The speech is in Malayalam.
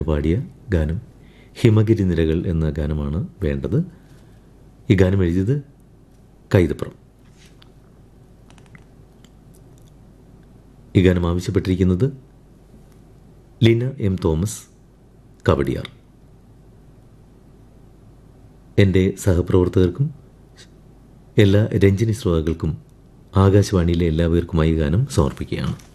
പാടിയ ഗാനം ഹിമഗിരി നിരകൾ എന്ന ഗാനമാണ് വേണ്ടത്. ഈ ഗാനം എഴുതിയത് കൈതപ്രം. ഈ ഗാനം ആവശ്യപ്പെട്ടിരിക്കുന്നത് ലിന എം തോമസ്, കവടിയാർ. എൻ്റെ സഹപ്രവർത്തകർക്കും എല്ലാ രഞ്ജിനി ശ്രോതാക്കൾക്കും ആകാശവാണിയിലെ എല്ലാവർക്കുമായി ഗാനം സമർപ്പിക്കുകയാണ്.